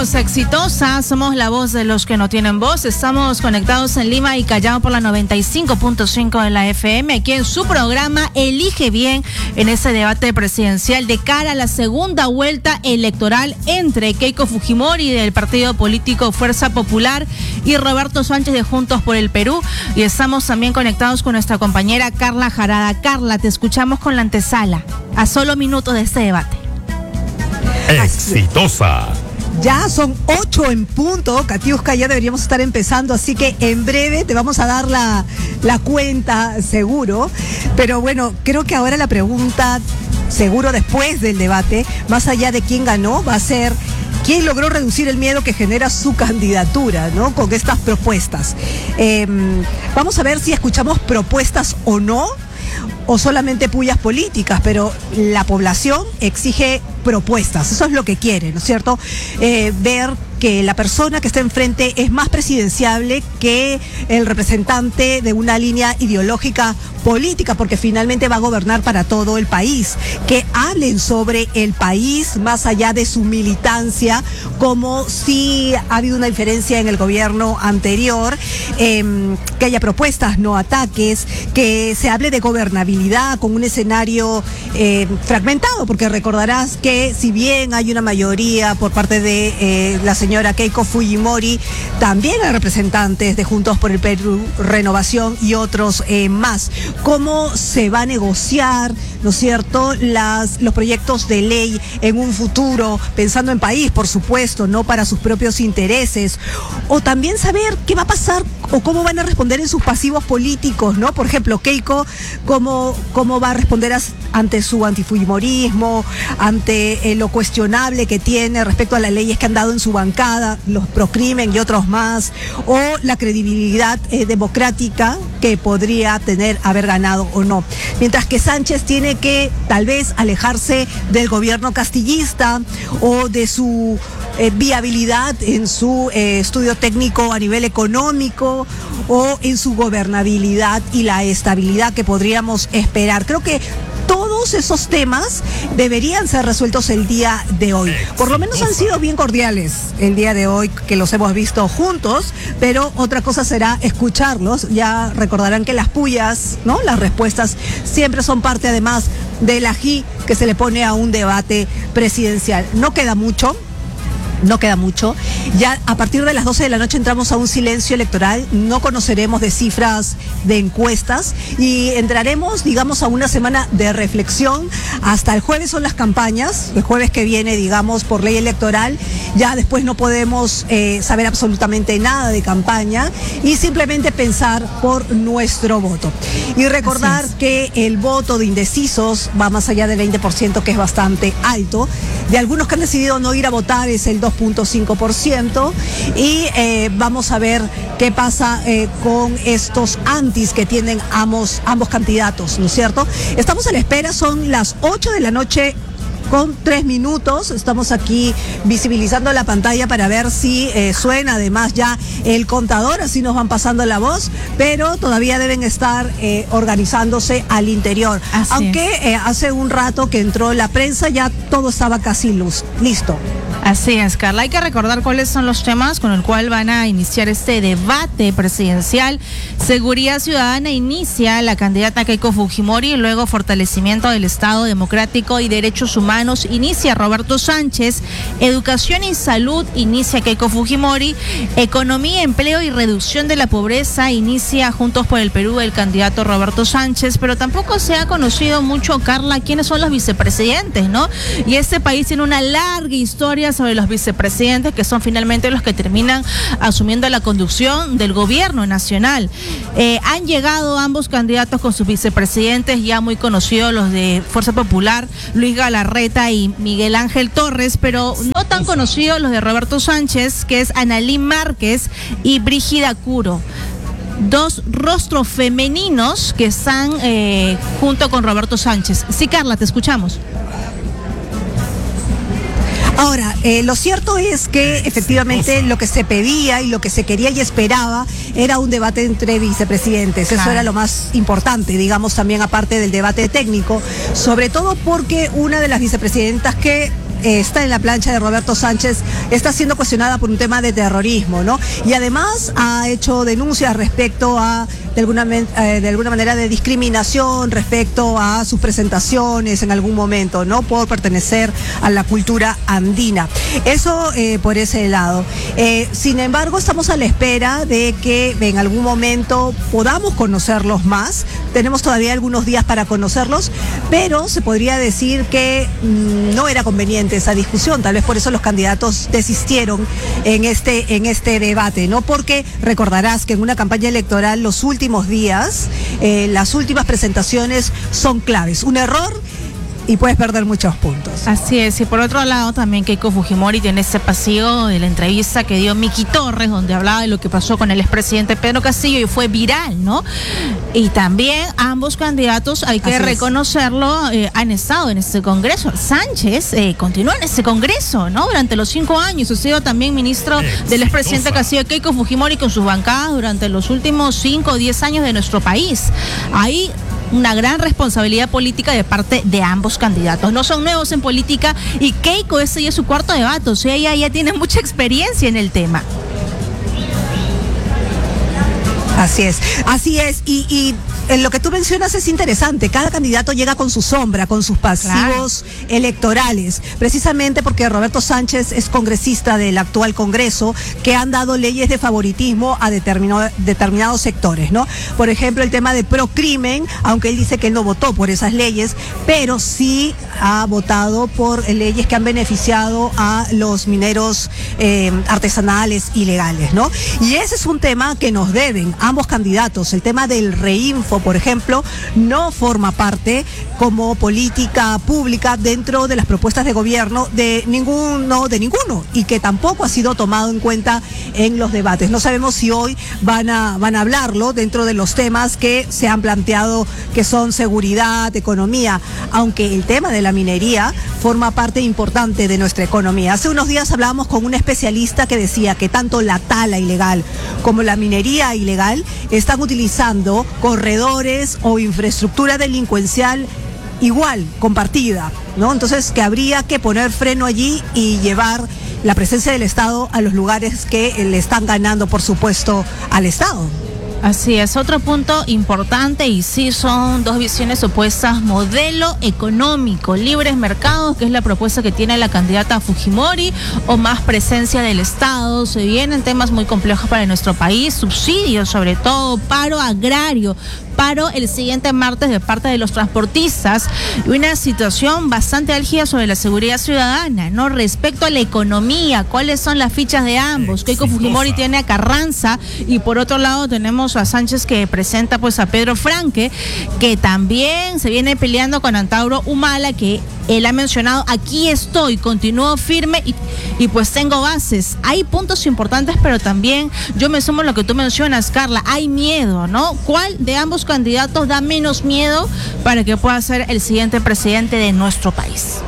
Bienvenidos a Exitosa, somos la voz de los que no tienen voz. Estamos conectados en Lima y Callao por la 95.5 de la FM, aquí en su programa Elige Bien, en ese debate presidencial de cara a la segunda vuelta electoral entre Keiko Fujimori del partido político Fuerza Popular y Roberto Sánchez de Juntos por el Perú. Y estamos también conectados con nuestra compañera Carla Jarada. Carla, te escuchamos con la antesala, a solo minutos de este debate. Exitosa. Ya son 8 en punto, Katiuska, ya deberíamos estar empezando, así que en breve te vamos a dar la cuenta, seguro. Pero bueno, creo que ahora la pregunta, seguro después del debate, más allá de quién ganó, va a ser quién logró reducir el miedo que genera su candidatura, ¿no? Con estas propuestas. Vamos a ver si escuchamos propuestas o no, o solamente pullas políticas, pero la población exige propuestas, eso es lo que quiere, ¿no es cierto? Ver que la persona que está enfrente es más presidenciable que el representante de una línea ideológica política, porque finalmente va a gobernar para todo el país, que hablen sobre el país más allá de su militancia, como si ha habido una diferencia en el gobierno anterior, que haya propuestas, no ataques, que se hable de gobernabilidad con un escenario fragmentado, porque recordarás que si bien hay una mayoría por parte de la señora Keiko Fujimori, también hay representantes de Juntos por el Perú, Renovación y otros más. ¿Cómo se va a negociar, no es cierto, los proyectos de ley en un futuro, pensando en país, por supuesto, no para sus propios intereses? O también saber qué va a pasar o cómo van a responder en sus pasivos políticos, ¿no? Por ejemplo, Keiko, cómo va a responder ante su antifujimorismo, ante lo cuestionable que tiene respecto a las leyes que han dado en su bancada, los procrimen y otros más, o la credibilidad democrática que podría haber ganado o no. Mientras que Sánchez tiene que tal vez alejarse del gobierno castillista o de su viabilidad en su estudio técnico a nivel económico o en su gobernabilidad y la estabilidad que podríamos esperar. Creo que todos esos temas deberían ser resueltos el día de hoy. Por lo menos han sido bien cordiales el día de hoy, que los hemos visto juntos, pero otra cosa será escucharlos. Ya recordarán que las pullas, ¿no? Las respuestas siempre son parte, además, del ají que se le pone a un debate presidencial. No queda mucho. Ya a partir de las 12 de la noche entramos a un silencio electoral, no conoceremos de cifras de encuestas y entraremos, digamos, a una semana de reflexión. Hasta el jueves son las campañas, el jueves que viene, digamos, por ley electoral, ya después no podemos saber absolutamente nada de campaña y simplemente pensar por nuestro voto. Y recordar que el voto de indecisos va más allá del 20%, que es bastante alto. De algunos que han decidido no ir a votar es el 2.5%, y vamos a ver qué pasa con estos antis que tienen ambos candidatos, ¿no es cierto? Estamos a la espera, son las 8 de la noche con 3 minutos, estamos aquí visibilizando la pantalla para ver si suena además ya el contador, así nos van pasando la voz, pero todavía deben estar organizándose al interior. Así aunque hace un rato que entró la prensa ya todo estaba casi listo. Así es, Carla. Hay que recordar cuáles son los temas con el cual van a iniciar este debate presidencial. Seguridad ciudadana inicia la candidata Keiko Fujimori, luego fortalecimiento del Estado democrático y derechos humanos inicia Roberto Sánchez, educación y salud inicia Keiko Fujimori, economía, empleo y reducción de la pobreza inicia Juntos por el Perú el candidato Roberto Sánchez, pero tampoco se ha conocido mucho, Carla, quiénes son los vicepresidentes, ¿no? Y este país tiene una larga historia sobre los vicepresidentes, que son finalmente los que terminan asumiendo la conducción del gobierno nacional. Han llegado ambos candidatos con sus vicepresidentes ya muy conocidos, los de Fuerza Popular, Luis Galarreta y Miguel Ángel Torres, pero no tan conocidos los de Roberto Sánchez, que es Analí Márquez y Brígida Curo. Dos rostros femeninos que están junto con Roberto Sánchez. Sí, Carla, te escuchamos. Ahora, lo cierto es que efectivamente lo que se pedía y lo que se quería y esperaba era un debate entre vicepresidentes. Eso era lo más importante, digamos, también aparte del debate técnico, sobre todo porque una de las vicepresidentas que está en la plancha de Roberto Sánchez, está siendo cuestionada por un tema de terrorismo, ¿no? Y además ha hecho denuncias respecto a, de alguna manera, de discriminación respecto a sus presentaciones en algún momento, ¿no? Por pertenecer a la cultura andina. Eso por ese lado. Sin embargo, estamos a la espera de que en algún momento podamos conocerlos más. Tenemos todavía algunos días para conocerlos, pero se podría decir que no era conveniente esa discusión. Tal vez por eso los candidatos desistieron en este debate, ¿no? Porque recordarás que en una campaña electoral los últimos días, las últimas presentaciones son claves. Un error y puedes perder muchos puntos. Así es, y por otro lado también Keiko Fujimori tiene ese pasillo de la entrevista que dio Miki Torres, donde hablaba de lo que pasó con el expresidente Pedro Castillo y fue viral, ¿no? Y también ambos candidatos, hay que reconocerlo, han estado en este Congreso. Sánchez continúa en este Congreso, ¿no? Durante los 5 años, ha sido también ministro del expresidente Castillo. Keiko Fujimori con sus bancadas durante los últimos 5 o 10 años de nuestro país. Ahí una gran responsabilidad política de parte de ambos candidatos. No son nuevos en política y Keiko, ese ya es su cuarto debate, o sea, ella ya tiene mucha experiencia en el tema. Así es. Y lo que tú mencionas es interesante. Cada candidato llega con su sombra, con sus pasivos electorales. Precisamente porque Roberto Sánchez es congresista del actual Congreso, que han dado leyes de favoritismo a determinados sectores, ¿no? Por ejemplo, el tema de procrimen, aunque él dice que él no votó por esas leyes, pero sí ha votado por leyes que han beneficiado a los mineros artesanales ilegales, ¿no? Y ese es un tema que nos deben ambos candidatos. El tema del reinfo, por ejemplo, no forma parte como política pública dentro de las propuestas de gobierno de ninguno, y que tampoco ha sido tomado en cuenta en los debates. No sabemos si hoy van a hablarlo dentro de los temas que se han planteado, que son seguridad, economía, aunque el tema de la minería forma parte importante de nuestra economía. Hace unos días hablábamos con un especialista que decía que tanto la tala ilegal como la minería ilegal están utilizando corredores o infraestructura delincuencial igual, compartida, ¿no? Entonces, que habría que poner freno allí y llevar la presencia del Estado a los lugares que le están ganando, por supuesto, al Estado. Así es, otro punto importante, y sí son dos visiones opuestas: modelo económico, libres mercados, que es la propuesta que tiene la candidata Fujimori, o más presencia del Estado. Se vienen temas muy complejos para nuestro país, subsidios sobre todo, paro agrario, paro el siguiente martes de parte de los transportistas, y una situación bastante álgida sobre la seguridad ciudadana, ¿no? Respecto a la economía, ¿cuáles son las fichas de ambos? Keiko Fujimori tiene a Carranza, y por otro lado tenemos a Sánchez, que presenta pues a Pedro Franque, que también se viene peleando con Antauro Humala, que él ha mencionado: aquí estoy, continúo firme y pues tengo bases. Hay puntos importantes, pero también yo me sumo a lo que tú mencionas, Carla, hay miedo, ¿no? ¿Cuál de ambos candidatos da menos miedo para que pueda ser el siguiente presidente de nuestro país?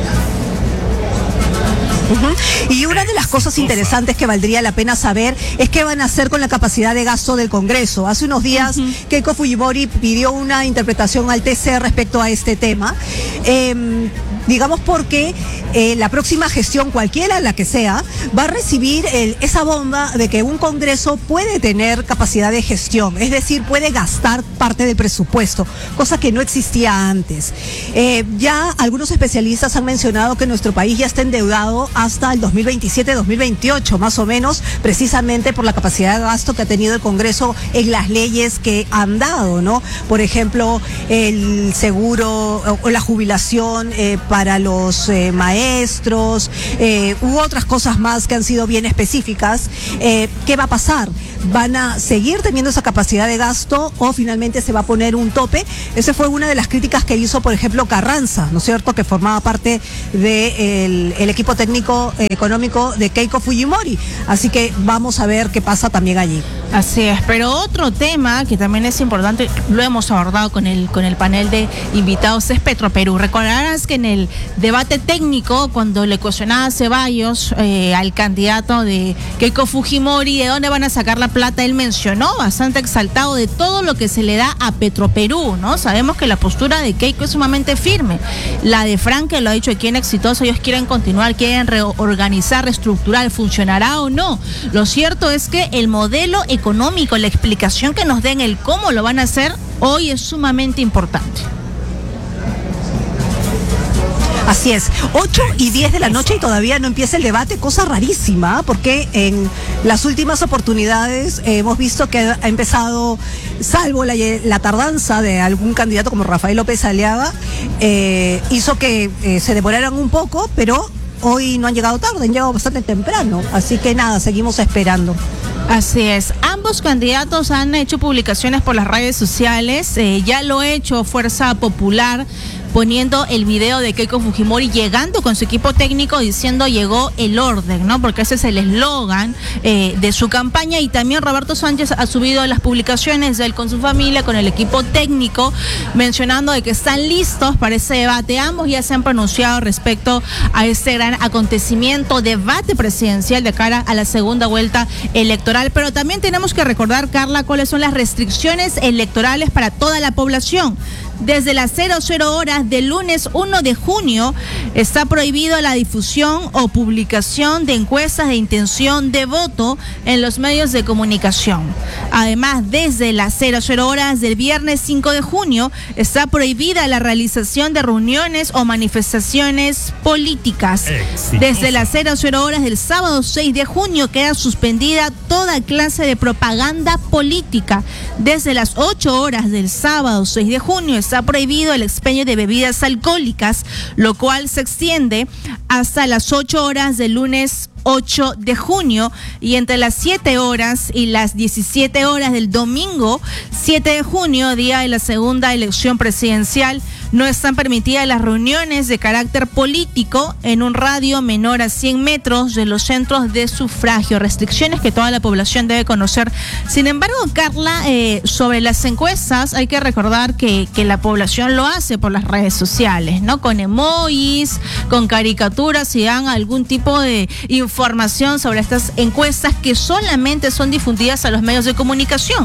Y una de las cosas interesantes que valdría la pena saber es qué van a hacer con la capacidad de gasto del Congreso. Hace unos días Keiko Fujimori pidió una interpretación al TC respecto a este tema, digamos porque la próxima gestión, cualquiera la que sea, va a recibir esa bomba de que un Congreso puede tener capacidad de gestión, es decir, puede gastar parte del presupuesto, cosa que no existía antes. Ya algunos especialistas han mencionado que nuestro país ya está endeudado hasta el 2027-2028, más o menos, precisamente por la capacidad de gasto que ha tenido el Congreso en las leyes que han dado, ¿no? Por ejemplo, el seguro o la jubilación para los maestros, u otras cosas más que han sido bien específicas. ¿Qué va a pasar? ¿Van a seguir teniendo esa capacidad de gasto o finalmente se va a poner un tope? Esa fue una de las críticas que hizo, por ejemplo, Carranza, ¿no es cierto?, que formaba parte del equipo técnico económico de Keiko Fujimori. Así que vamos a ver qué pasa también allí. Así es, pero otro tema que también es importante, lo hemos abordado con el panel de invitados, es Petroperú. Recordarás que en el debate técnico, cuando le cuestionaba a Ceballos al candidato de Keiko Fujimori, de dónde van a sacar la plata, él mencionó bastante exaltado de todo lo que se le da a Petroperú, ¿no? Sabemos que la postura de Keiko es sumamente firme. La de Frank, que lo ha dicho aquí en Exitoso, ellos quieren continuar, quieren reorganizar, reestructurar, ¿funcionará o no? Lo cierto es que el modelo económico, la explicación que nos den, el cómo lo van a hacer, hoy es sumamente importante. Así es, 8:10 de la noche y todavía no empieza el debate, cosa rarísima, porque en las últimas oportunidades hemos visto que ha empezado, salvo la tardanza de algún candidato como Rafael López Aliaga, hizo que se demoraran un poco, pero hoy no han llegado tarde, han llegado bastante temprano, así que nada, seguimos esperando. Así es, ambos candidatos han hecho publicaciones por las redes sociales, ya lo ha hecho Fuerza Popular, poniendo el video de Keiko Fujimori llegando con su equipo técnico diciendo llegó el orden, ¿no? Porque ese es el eslogan de su campaña, y también Roberto Sánchez ha subido las publicaciones de él con su familia, con el equipo técnico, mencionando de que están listos para ese debate. Ambos ya se han pronunciado respecto a este gran acontecimiento, debate presidencial de cara a la segunda vuelta electoral, pero también tenemos que recordar, Carla, cuáles son las restricciones electorales para toda la población. Desde las 00 horas del lunes 1 de junio está prohibido la difusión o publicación de encuestas de intención de voto en los medios de comunicación. Además, desde las 00 horas del viernes 5 de junio está prohibida la realización de reuniones o manifestaciones políticas. Desde las 00 horas del sábado 6 de junio queda suspendida toda clase de propaganda política. Desde las 8 horas del sábado 6 de junio está prohibido el expendio de bebidas alcohólicas, lo cual se extiende hasta las 8 horas del lunes 8 de junio, y entre las 7 horas y las 17 horas del domingo 7 de junio, día de la segunda elección presidencial, no están permitidas las reuniones de carácter político en un radio menor a 100 metros de los centros de sufragio, restricciones que toda la población debe conocer. Sin embargo, Carla, sobre las encuestas hay que recordar que la población lo hace por las redes sociales, ¿no? Con emojis, con caricaturas, y dan algún tipo de información sobre estas encuestas que solamente son difundidas a los medios de comunicación.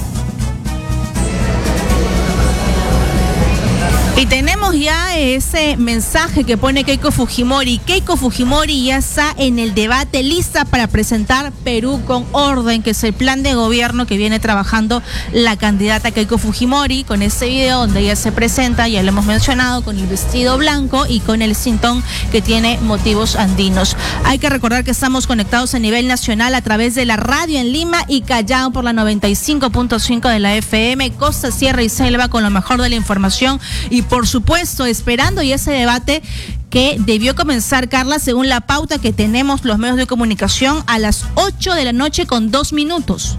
Y tenemos ya ese mensaje que pone Keiko Fujimori. Keiko Fujimori ya está en el debate, lista para presentar Perú con orden, que es el plan de gobierno que viene trabajando la candidata Keiko Fujimori, con ese video donde ella se presenta, ya lo hemos mencionado, con el vestido blanco y con el cintón que tiene motivos andinos. Hay que recordar que estamos conectados a nivel nacional a través de la radio en Lima y Callao por la 95.5 de la FM, Costa, Sierra y Selva con lo mejor de la información, y por supuesto esperando ya ese debate que debió comenzar, Carla, según la pauta que tenemos los medios de comunicación, a las 8 de la noche con 2 minutos.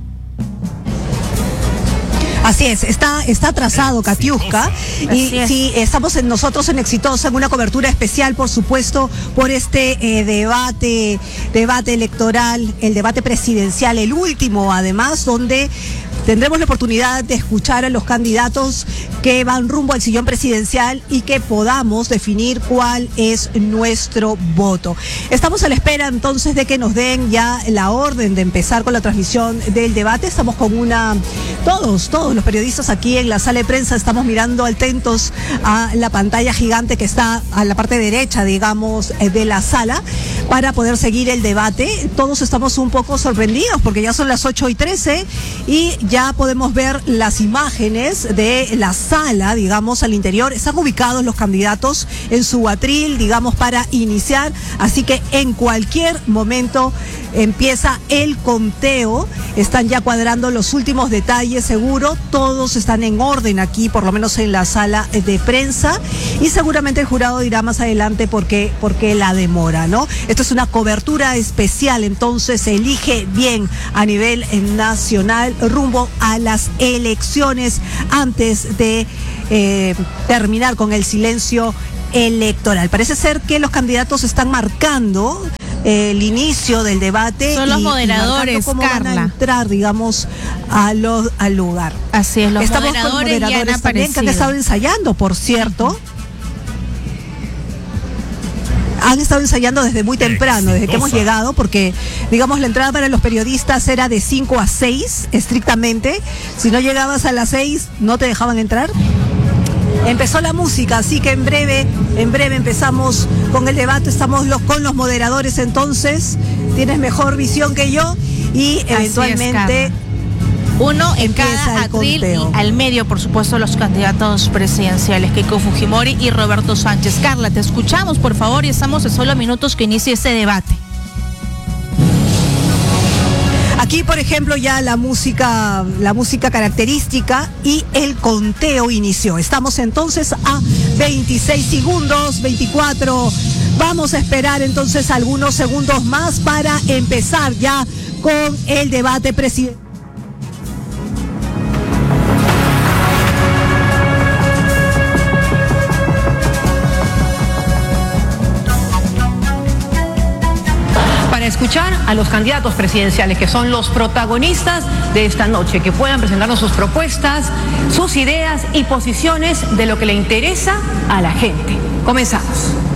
Así es, está atrasado Katiuska, y sí, estamos nosotros en Exitosa en una cobertura especial, por supuesto, por este debate electoral, el debate presidencial, el último además, donde tendremos la oportunidad de escuchar a los candidatos que van rumbo al sillón presidencial y que podamos definir cuál es nuestro voto. Estamos a la espera entonces de que nos den ya la orden de empezar con la transmisión del debate. Estamos con todos los periodistas aquí en la sala de prensa estamos mirando atentos a la pantalla gigante que está a la parte derecha, digamos, de la sala, para poder seguir el debate. Todos estamos un poco sorprendidos porque ya son las 8:13 y ya podemos ver las imágenes de la sala, digamos, al interior. Están ubicados los candidatos en su atril, digamos, para iniciar. Así que en cualquier momento empieza el conteo. Están ya cuadrando los últimos detalles, seguro. Todos están en orden aquí, por lo menos en la sala de prensa. Y seguramente el jurado dirá más adelante por qué la demora, ¿no? Esto es una cobertura especial, entonces se elige bien a nivel nacional rumbo a las elecciones antes de terminar con el silencio electoral. Parece ser que los candidatos están marcando el inicio del debate. Son los moderadores, cómo Carla. van a entrar, digamos, al lugar. Así es, los Estamos con moderadores ya han moderadores también que han aparecido. estado ensayando, por cierto. Han estado ensayando desde muy temprano, desde que hemos llegado, porque, digamos, la entrada para los periodistas era de 5 a 6, estrictamente. Si no llegabas a las 6, no te dejaban entrar. Empezó la música, así que en breve empezamos con el debate. Estamos con los moderadores, entonces. Tienes mejor visión que yo y eventualmente... Uno en cada el atril y conteo. al medio, por supuesto, los candidatos presidenciales, Keiko Fujimori y Roberto Sánchez. Carla, te escuchamos, por favor, y estamos a solo minutos que inicie este debate. Aquí, por ejemplo, ya la música característica y el conteo inició. Estamos entonces a 26 segundos, 24. Vamos a esperar entonces algunos segundos más para empezar ya con el debate presidencial. Para escuchar a los candidatos presidenciales, que son los protagonistas de esta noche, que puedan presentarnos sus propuestas, sus ideas y posiciones de lo que le interesa a la gente. Comenzamos.